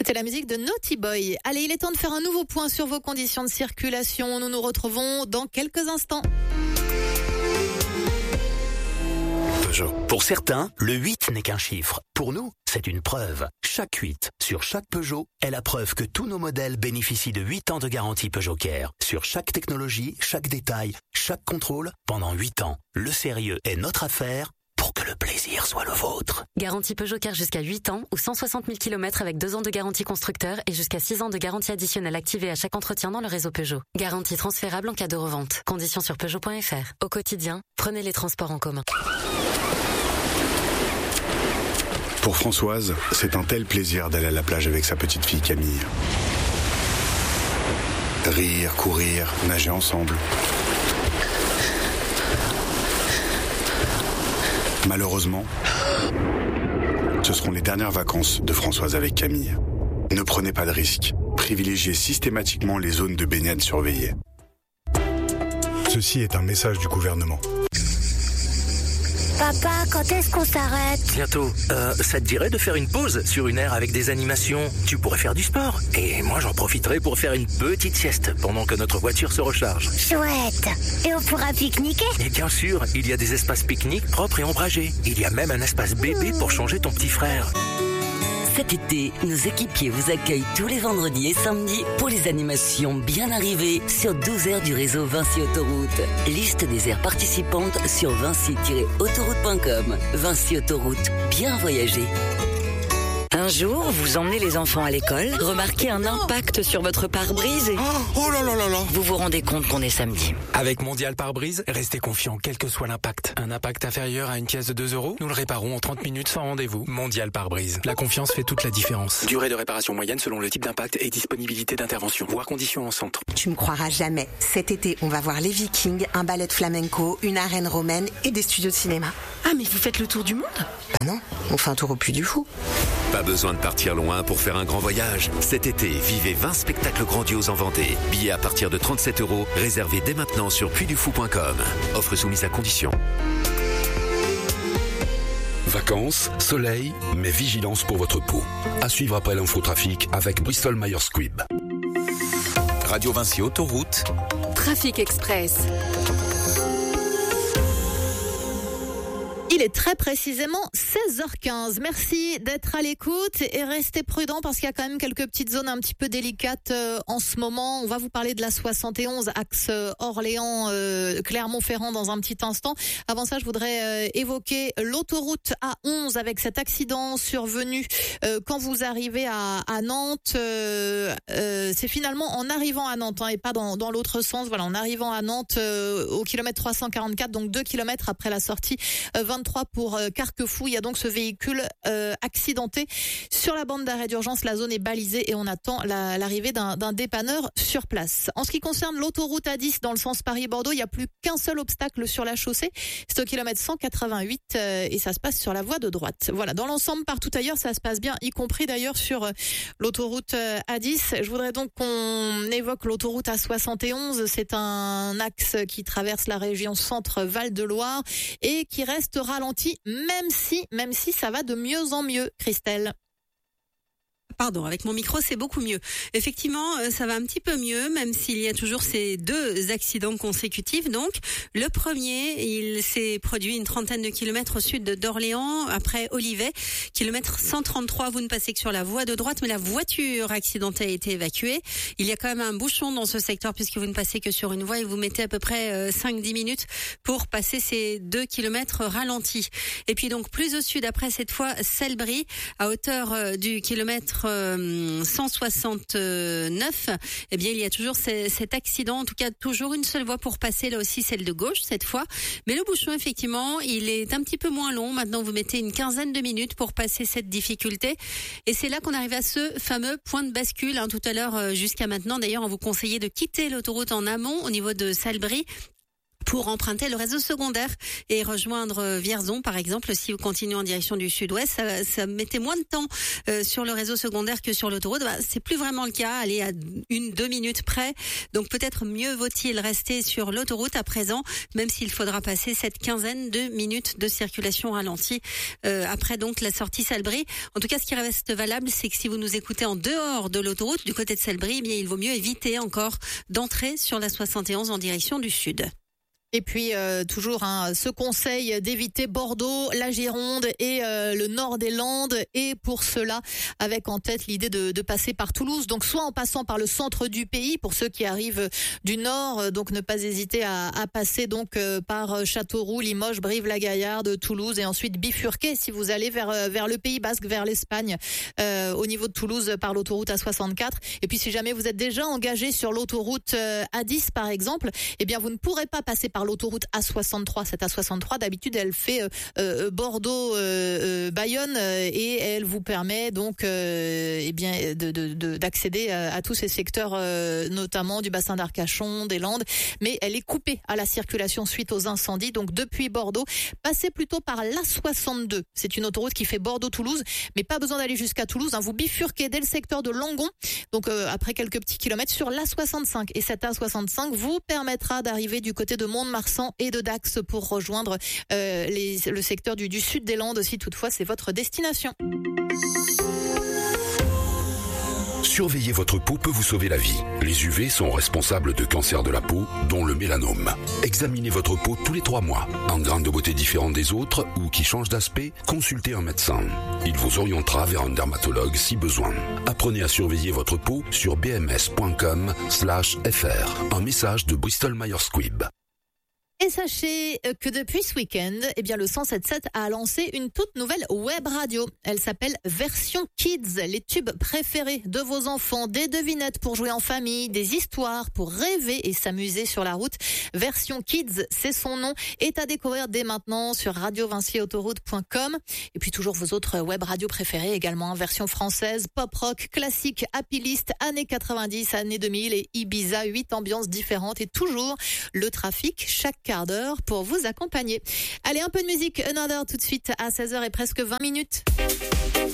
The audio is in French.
C'était la musique de Naughty Boy. Allez, il est temps de faire un nouveau point sur vos conditions de circulation. Nous nous retrouvons dans quelques instants. Peugeot. Pour certains, le 8 n'est qu'un chiffre. Pour nous, c'est une preuve. Chaque 8 sur chaque Peugeot est la preuve que tous nos modèles bénéficient de 8 ans de garantie Peugeot Care. Sur chaque technologie, chaque détail, chaque contrôle, pendant 8 ans. Le sérieux est notre affaire pour que le plaisir soit le vôtre. Garantie Peugeot Care jusqu'à 8 ans ou 160 000 km avec 2 ans de garantie constructeur et jusqu'à 6 ans de garantie additionnelle activée à chaque entretien dans le réseau Peugeot. Garantie transférable en cas de revente. Conditions sur Peugeot.fr. Au quotidien, prenez les transports en commun. Pour Françoise, c'est un tel plaisir d'aller à la plage avec sa petite fille Camille. Rire, courir, nager ensemble. Malheureusement, ce seront les dernières vacances de Françoise avec Camille. Ne prenez pas de risques. Privilégiez systématiquement les zones de baignade surveillées. Ceci est un message du gouvernement. Papa, quand est-ce qu'on s'arrête ? Bientôt. Ça te dirait de faire une pause sur une aire avec des animations ? Tu pourrais faire du sport. Et moi, j'en profiterai pour faire une petite sieste pendant que notre voiture se recharge. Chouette. Et on pourra pique-niquer ? Et bien sûr, il y a des espaces pique-nique propres et ombragés. Il y a même un espace bébé pour changer ton petit frère. Cet été, nos équipiers vous accueillent tous les vendredis et samedis pour les animations bien arrivées sur 12 aires du réseau Vinci Autoroute. Liste des aires participantes sur vinci-autoroute.com. Vinci Autoroute, bien voyager. Un jour, vous emmenez les enfants à l'école, remarquez un impact sur votre pare-brise et... Oh là là là là. Vous vous rendez compte qu'on est samedi. Avec Mondial Pare-Brise, restez confiant quel que soit l'impact. Un impact inférieur à une pièce de 2 €, nous le réparons en 30 minutes sans rendez-vous. Mondial Pare-Brise. La confiance fait toute la différence. Durée de réparation moyenne selon le type d'impact et disponibilité d'intervention. Voir conditions en centre. Tu me croiras jamais. Cet été, on va voir les Vikings, un ballet de flamenco, une arène romaine et des studios de cinéma. Ah, mais vous faites le tour du monde ? Bah non, on fait un tour au Puy du Fou. Pas besoin de partir loin pour faire un grand voyage. Cet été, vivez 20 spectacles grandioses en Vendée. Billets à partir de 37 €, réservés dès maintenant sur puydufou.com. Offre soumise à condition. Vacances, soleil, mais vigilance pour votre peau. À suivre après l'infotrafic avec Bristol Myers Squibb. Radio Vinci Autoroute. Trafic Express. Il est très précisément 16h15. Merci d'être à l'écoute et restez prudents parce qu'il y a quand même quelques petites zones un petit peu délicates en ce moment. On va vous parler de la 71, axe Orléans-Clermont-Ferrand dans un petit instant. Avant ça, je voudrais évoquer l'autoroute A11 avec cet accident survenu quand vous arrivez à Nantes. C'est finalement en arrivant à Nantes et pas dans l'autre sens. Voilà, en arrivant à Nantes au kilomètre 344, donc 2 kilomètres après la sortie 23 pour Carquefou. Il y a donc ce véhicule accidenté sur la bande d'arrêt d'urgence. La zone est balisée et on attend l'arrivée d'un dépanneur sur place. En ce qui concerne l'autoroute A10 dans le sens Paris-Bordeaux, il n'y a plus qu'un seul obstacle sur la chaussée. C'est au kilomètre 188 et ça se passe sur la voie de droite. Voilà, dans l'ensemble, partout ailleurs, ça se passe bien, y compris d'ailleurs sur l'autoroute A10. Je voudrais donc qu'on évoque l'autoroute A71. C'est un axe qui traverse la région centre-Val-de-Loire et qui reste ralenti, même si ça va de mieux en mieux, Christelle. Pardon, avec mon micro, c'est beaucoup mieux. Effectivement, ça va un petit peu mieux, même s'il y a toujours ces 2 accidents consécutifs. Donc, le premier, il s'est produit une trentaine de kilomètres au sud d'Orléans, après Olivet, kilomètre 133. Vous ne passez que sur la voie de droite, mais la voiture accidentée a été évacuée. Il y a quand même un bouchon dans ce secteur puisque vous ne passez que sur une voie et vous mettez à peu près 5-10 minutes pour passer ces 2 kilomètres ralentis. Et puis donc, plus au sud, après cette fois, Selbris, à hauteur du kilomètre 169, eh bien il y a toujours cet accident, en tout cas toujours une seule voie pour passer, là aussi celle de gauche cette fois, mais le bouchon effectivement il est un petit peu moins long. Maintenant vous mettez une quinzaine de minutes pour passer cette difficulté et c'est là qu'on arrive à ce fameux point de bascule. Tout à l'heure, jusqu'à maintenant d'ailleurs, on vous conseillait de quitter l'autoroute en amont au niveau de Selbris pour emprunter le réseau secondaire et rejoindre Vierzon, par exemple. Si vous continuez en direction du sud-ouest, ça mettait moins de temps sur le réseau secondaire que sur l'autoroute. C'est plus vraiment le cas, aller à 1-2 minutes près. Donc peut-être mieux vaut-il rester sur l'autoroute à présent, même s'il faudra passer cette quinzaine de minutes de circulation ralentie après donc la sortie Salbris. En tout cas, ce qui reste valable, c'est que si vous nous écoutez en dehors de l'autoroute, du côté de Salbris, eh bien, il vaut mieux éviter encore d'entrer sur la 71 en direction du sud. Et puis toujours ce conseil d'éviter Bordeaux, la Gironde et le nord des Landes, et pour cela avec en tête l'idée de passer par Toulouse, donc soit en passant par le centre du pays pour ceux qui arrivent du nord, donc ne pas hésiter à passer donc par Châteauroux, Limoges, Brive-la-Gaillarde, Toulouse, et ensuite bifurquer si vous allez vers le Pays Basque, vers l'Espagne, au niveau de Toulouse par l'autoroute A64. Et puis si jamais vous êtes déjà engagé sur l'autoroute A10 par exemple, eh bien vous ne pourrez pas passer par l'autoroute A63. Cette A63, d'habitude, elle fait Bordeaux, Bayonne, et elle vous permet donc d'accéder à tous ces secteurs, notamment du bassin d'Arcachon, des Landes, mais elle est coupée à la circulation suite aux incendies. Donc depuis Bordeaux, passez plutôt par l'A62. C'est une autoroute qui fait Bordeaux-Toulouse, mais pas besoin d'aller jusqu'à Toulouse. Vous bifurquez dès le secteur de Langon, donc après quelques petits kilomètres, sur l'A65. Et cette A65 vous permettra d'arriver du côté de Mont-de-Marsan et de Dax pour rejoindre le secteur du sud des Landes, si toutefois c'est votre destination. Surveiller votre peau peut vous sauver la vie. Les UV sont responsables de cancers de la peau, dont le mélanome. Examinez votre peau tous les 3 mois. Un grain de beauté différent des autres ou qui change d'aspect, consultez un médecin. Il vous orientera vers un dermatologue si besoin. Apprenez à surveiller votre peau sur bms.com/fr. Un message de Bristol Myers Squibb. Et sachez que depuis ce week-end, eh bien le 107.7 a lancé une toute nouvelle web radio. Elle s'appelle Version Kids, les tubes préférés de vos enfants, des devinettes pour jouer en famille, des histoires pour rêver et s'amuser sur la route. Version Kids, c'est son nom, est à découvrir dès maintenant sur radiovincyautoroute.com. Et puis toujours vos autres web radios préférées également, version française, pop rock, classique, happy list, années 90, années 2000 et Ibiza, 8 ambiances différentes et toujours le trafic chaque quart d'heure pour vous accompagner. Allez, un peu de musique, Another tout de suite à 16h et presque 20 minutes.